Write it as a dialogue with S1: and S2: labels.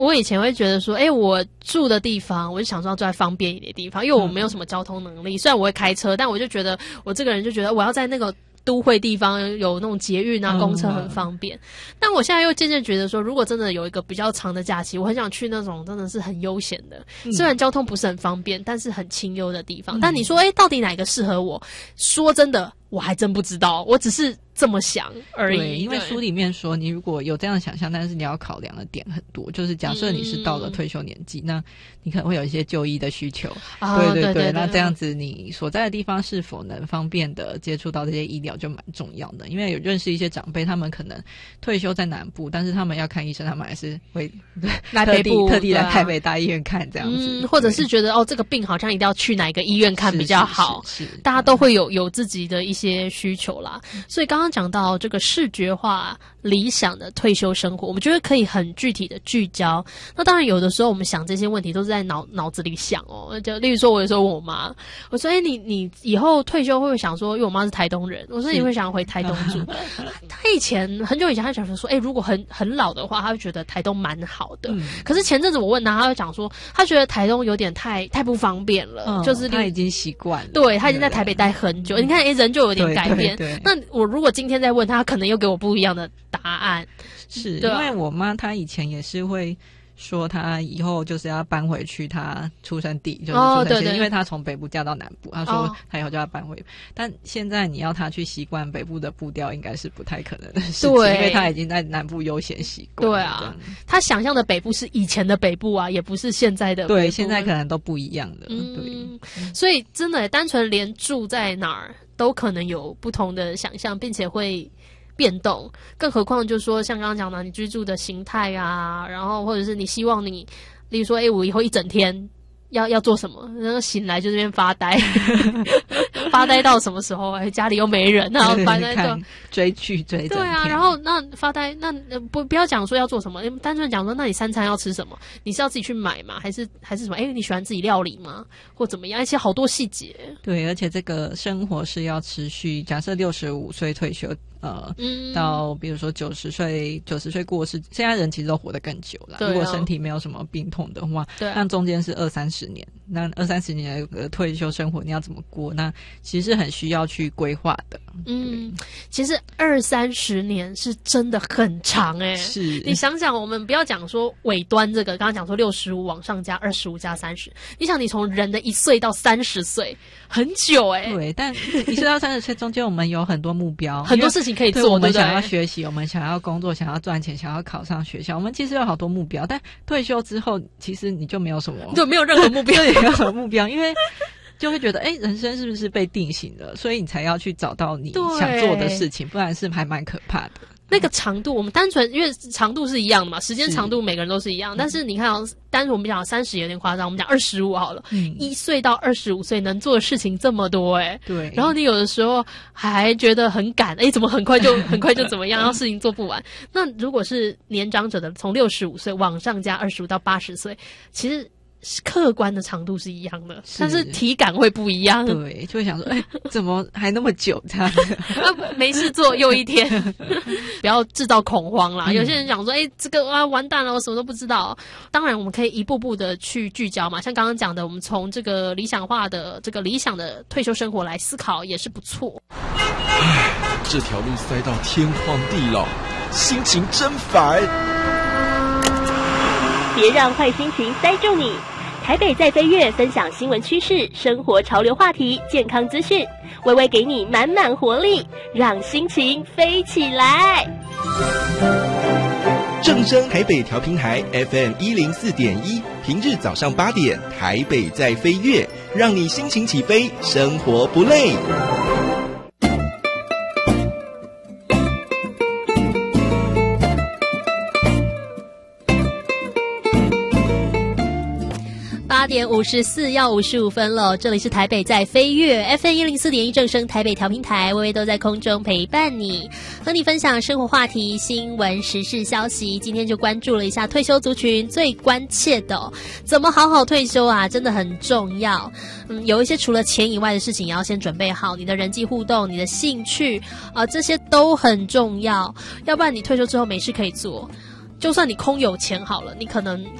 S1: 我以前会觉得说，我住的地方，我就想说要住在方便一点的地方，因为我没有什么交通能力。虽然我会开车，但我就觉得我这个人就觉得我要在那个都会地方有那种捷运啊、公车很方便。但我现在又渐渐觉得说，如果真的有一个比较长的假期，我很想去那种真的是很悠闲的，虽然交通不是很方便，但是很清幽的地方。但你说，到底哪个适合我？说真的，我还真不知道，我只是这么想而已。
S2: 对，因为书里面说，你如果有这样的想象，但是你要考量的点很多，就是假设你是到了退休年纪，那你可能会有一些就医的需求。对，那这样子你所在的地方是否能方便的接触到这些医疗就蛮重要的。因为有认识一些长辈，他们可能退休在南部，但是他们要看医生，他们还是会
S1: 来北部
S2: 特地来台北大医院看这样子。
S1: 或者是觉得这个病好像一定要去哪一个医院看比较好，
S2: 是
S1: 大家都会有自己的一些需求啦。所以刚刚讲到这个视觉化理想的退休生活，我们觉得可以很具体的聚焦。那当然有的时候我们想这些问题都是在脑子里想就例如说我有时候问我妈，我说你以后退休会不会想说，因为我妈是台东人，我说你会想回台东住她以前很久以前她想说如果很老的话，她会觉得台东蛮好的。可是前阵子我问她，她就讲说她觉得台东有点太不方便了，就是
S2: 她已经习惯了，
S1: 对，她已经在台北待很久，你看人就有点改变。
S2: 对，
S1: 那我如果今天再问她，可能又给我不一样的答案。
S2: 是因为我妈她以前也是会说她以后就是要搬回去她出生地，就是出生县，因为她从北部嫁到南部，她说她以后就要搬回。但现在你要她去习惯北部的步调，应该是不太可能的事情，因为她已经在南部悠闲习惯。
S1: 对啊，她想象的北部是以前的北部啊，也不是现在的北部。
S2: 对，现在可能都不一样的。对，
S1: 所以真的单纯连住在哪儿都可能有不同的想象，并且会变动，更何况就是说像刚刚讲的你居住的形态啊，然后或者是你希望你例如说我以后一整天要做什么，然后醒来就这边发呆发呆到什么时候家里又没人，然后发呆到
S2: 追剧追
S1: 对啊，然后那发呆那不要讲说要做什么，单纯讲说那你3餐要吃什么，你是要自己去买吗？还是什么你喜欢自己料理吗？或怎么样？而且好多细节。
S2: 对，而且这个生活是要持续，假设65岁退休到比如说90岁过世，现在人其实都活得更久了。如果身体没有什么病痛的话，那中间是20-30年，那20-30年的退休生活你要怎么过？那其实是很需要去规划的。
S1: 其实20-30年是真的很长
S2: 是
S1: 你想想，我们不要讲说尾端这个，刚刚讲说65往上加25加30，你想你从人的1岁到30岁，很久
S2: 对，但1岁到30岁中间我们有很多目标，
S1: 很多事情可以做，
S2: 我们想要学习，我们想要工作，想要赚钱，想要考上学校，我们其实有好多目标。但退休之后，其实你就没有什么，
S1: 就没有任何目标，
S2: 也没有什么目标，因为就会觉得人生是不是被定型了？所以你才要去找到你想做的事情，不然是还蛮可怕的。
S1: 那个长度，我们单纯因为长度是一样的嘛，时间长度每个人都是一样，但是你看单纯我们讲30有点夸张，我们讲25好了，1岁到25岁能做的事情这么多
S2: 对，
S1: 然后你有的时候还觉得很赶，怎么很快就怎么样，然后事情做不完。那如果是年长者的，从65岁往上加25到80岁，其实客观的长度是一样的，但是体感会不一样。
S2: 对，就会想说怎么还那么久这样子
S1: 没事做又一天不要制造恐慌啦。有些人讲说这个完蛋了，我什么都不知道。当然我们可以一步步的去聚焦嘛，像刚刚讲的，我们从这个理想化的这个理想的退休生活来思考也是不错。
S3: 这条路塞到天荒地老，心情真烦。
S4: 别让坏心情塞住你。台北在飞跃，分享新闻趋势、生活潮流话题、健康资讯，微微给你满满活力，让心情飞起来。
S3: 正声台北调频台 FM104.1，平日早上8点，台北在飞跃，让你心情起飞，生活不累。
S1: 8点54要55分了，这里是台北在飞跃 FM104.1 正声台北调频台，微微都在空中陪伴你，和你分享生活话题、新闻、时事消息。今天就关注了一下退休族群最关切的怎么好好退休啊，真的很重要。有一些除了钱以外的事情也要先准备好，你的人际互动、你的兴趣这些都很重要，要不然你退休之后没事可以做。 就算你空有钱好了，你可能